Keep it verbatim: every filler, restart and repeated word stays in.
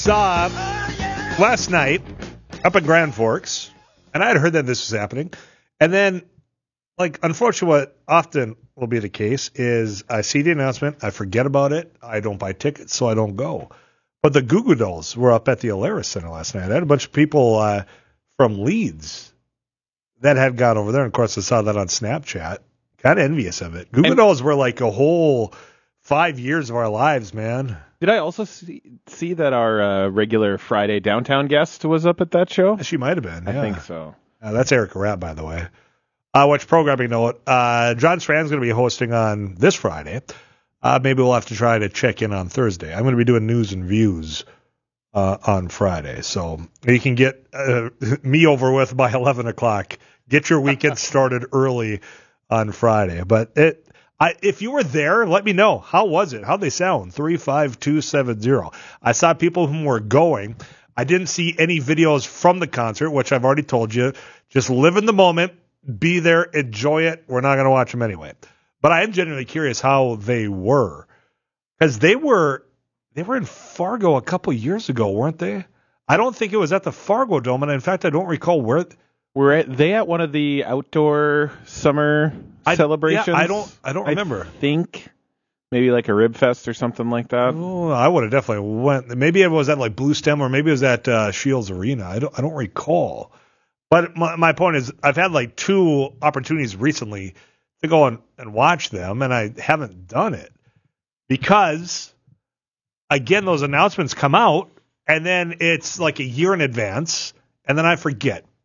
saw last night up at Grand Forks, and I had heard that this was happening. And then, like, unfortunately, what often will be the case is I see the announcement, I forget about it, I don't buy tickets, so I don't go. But the Goo Goo Dolls were up at the Alaris Center last night. I had a bunch of people uh, from Leeds that had gone over there. And, of course, I saw that on Snapchat. Kind of envious of it. Goo Goo Dolls were like a whole five years of our lives, man. Did I also see, see that our uh, regular Friday downtown guest was up at that show? She might have been. I yeah. think so. Uh, that's Erica Rapp, by the way. Uh, which programming note, uh, John Strand's going to be hosting on this Friday. Uh, maybe we'll have to try to check in on Thursday. I'm going to be doing news and views uh, on Friday. So you can get uh, me over with by eleven o'clock. Get your weekend started early on Friday. But it, I, if you were there, let me know. How was it? How'd they sound? three five two seven zero. I saw people who were going. I didn't see any videos from the concert, which I've already told you. Just live in the moment. Be there. Enjoy it. We're not going to watch them anyway. But I am genuinely curious how they were. Because they were they were in Fargo a couple years ago, weren't they? I don't think it was at the Fargo Dome. And in fact, I don't recall where. Were they at one of the outdoor summer I, celebrations? Yeah, I don't I don't remember. I think maybe like a Rib Fest or something like that. Oh, I would have definitely went. Maybe it was at like Blue Stem or maybe it was at uh, Shields Arena. I don't I don't recall. But my, my point is, I've had like two opportunities recently to go and, and watch them, and I haven't done it because, again, those announcements come out, and then it's like a year in advance, and then I forget.